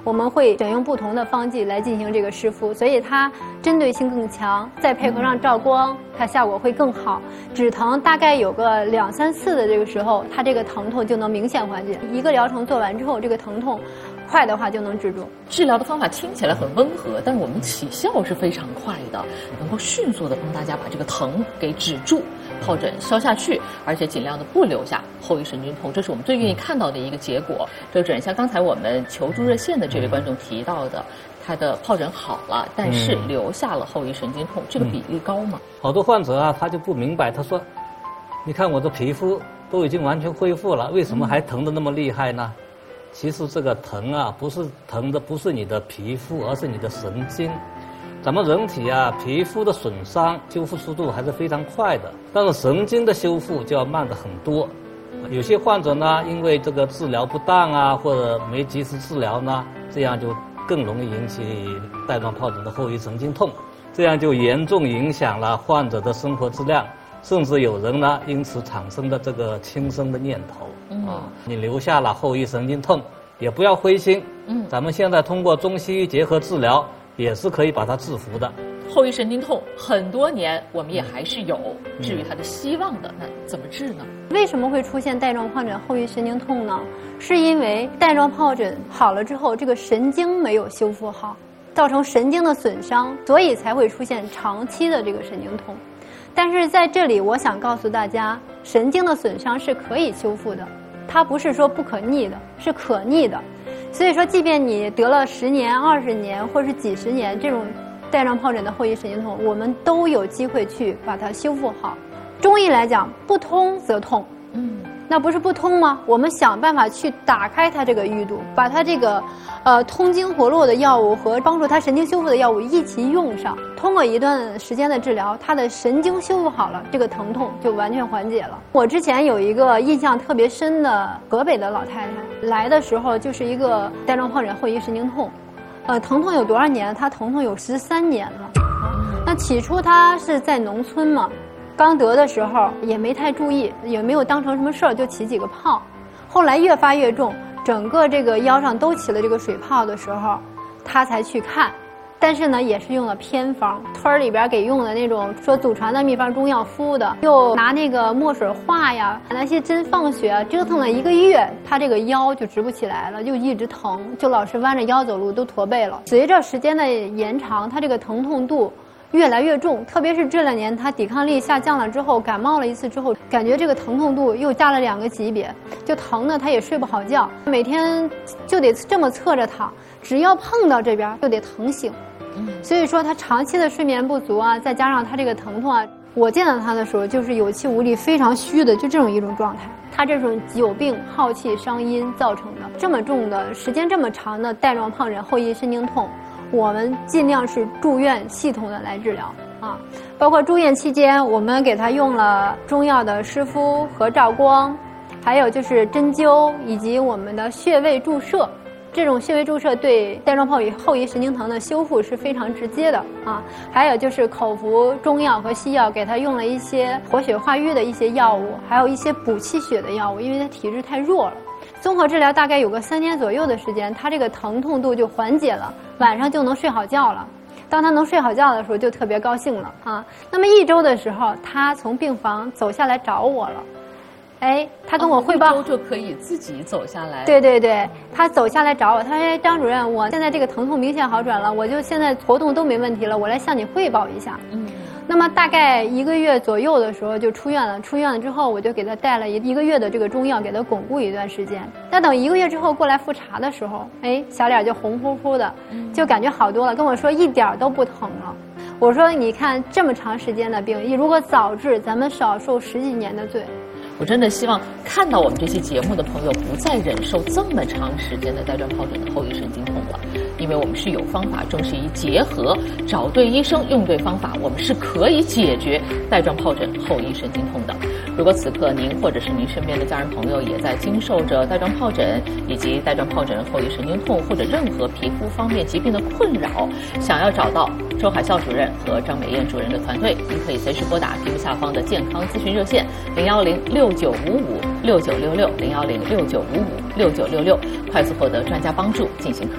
我们会选用不同的方剂来进行这个湿敷，所以它针对性更强，再配合上照光，它效果会更好。止疼大概有个2、3次的这个时候，它这个疼痛就能明显缓解。一个疗程做完之后，这个疼痛快的话就能止住。 治疗的方法听起来很温和，但是我们起效是非常快的，能够迅速的帮大家把这个疼给止住，疱疹消下去，而且尽量的不留下后遗神经痛，这是我们最愿意看到的一个结果。周主任，像刚才我们求助热线的这位观众提到的，他的疱疹好了，但是留下了后遗神经痛，这个比例高吗？ 好多患者啊，他就不明白，他说：“你看我的皮肤都已经完全恢复了，为什么还疼得那么厉害呢？”其实这个疼啊，不是你的皮肤，而是你的神经。咱们人体啊，皮肤的损伤修复速度还是非常快的，但是神经的修复就要慢得很多。有些患者呢，因为这个治疗不当啊，或者没及时治疗呢，这样就更容易引起带状疱疹的后遗神经痛，这样就严重影响了患者的生活质量，甚至有人呢因此产生的这个轻生的念头。你留下了后遗神经痛，也不要灰心。咱们现在通过中西医结合治疗，也是可以把它制服的。 后遗神经痛很多年我们也还是有治愈它的希望的，那怎么治呢？ 为什么会出现带状疱疹后遗神经痛呢？是因为带状疱疹好了之后，这个神经没有修复好，造成神经的损伤，所以才会出现长期的这个神经痛。但是在这里我想告诉大家，神经的损伤是可以修复的，它不是说不可逆的，是可逆的。所以说即便你得了10年、20年或者是几十年这种带状疱疹的后遗神经痛，我们都有机会去把它修复好。中医来讲，不通则痛，那不是不通吗？我们想办法去打开它这个淤堵，把它这个通经活络的药物和帮助它神经修复的药物一起用上，通过一段时间的治疗，它的神经修复好了，这个疼痛就完全缓解了。我之前有一个印象特别深的河北的老太太来的时候，就是一个带状疱疹后遗神经痛，疼痛有多少年？她疼痛有13年了。那起初她是在农村嘛，刚得的时候也没太注意，也没有当成什么事儿，就起几个泡。后来越发越重，整个这个腰上都起了这个水泡的时候，她才去看。但是呢，也是用了偏方，村里边给用的那种说祖传的秘方中药敷的，又拿那个墨水画呀，拿些针放血，折腾了1个月，他这个腰就直不起来了，就一直疼，就老是弯着腰走路，都驼背了。随着时间的延长，他这个疼痛度越来越重，特别是这2年他抵抗力下降了之后，感冒了1次之后，感觉这个疼痛度又加了2个级别，就疼的他也睡不好觉，每天就得这么侧着躺，只要碰到这边就得疼醒。所以说他长期的睡眠不足啊，再加上他这个疼痛啊，我见到他的时候就是有气无力，非常虚的，就这种一种状态。他这种久病耗气伤阴造成的这么重的时间这么长的带状疱疹后遗神经痛，我们尽量是住院系统的来治疗啊。包括住院期间，我们给他用了中药的湿敷和照光，还有就是针灸以及我们的穴位注射。这种穴位注射对带状疱疹后遗神经疼的修复是非常直接的啊。还有就是口服中药和西药，给他用了一些活血化瘀的一些药物，还有一些补气血的药物，因为他体质太弱了。综合治疗大概有个3天左右的时间，他这个疼痛度就缓解了，晚上就能睡好觉了。当他能睡好觉的时候，就特别高兴了啊。那么1周的时候，他从病房走下来找我了。他跟我汇报， 1周就可以自己走下来。 对对对，他走下来找我，他说：“张主任，我现在这个疼痛明显好转了，我就现在活动都没问题了，我来向你汇报一下。”那么大概1个月左右的时候就出院了。出院了之后，我就给他带了1个月的这个中药，给他巩固一段时间。那等1个月之后过来复查的时候，小脸就红乎乎的，就感觉好多了，跟我说一点都不疼了。我说：“你看这么长时间的病，如果早治，咱们少受10几年的罪。” 我真的希望看到我们这期节目的朋友不再忍受这么长时间的带状疱疹的后遗神经痛了，因为我们是有方法，中西医结合，找对医生，用对方法，我们是可以解决带状疱疹后遗神经痛的。如果此刻您或者是您身边的家人朋友也在经受着带状疱疹以及带状疱疹后遗神经痛或者任何皮肤方面疾病的困扰，想要找到周海啸主任和张美燕主任的团队，您可以随时拨打屏幕下方的健康咨询热线01069556966，01069556966，快速获得专家帮助，进行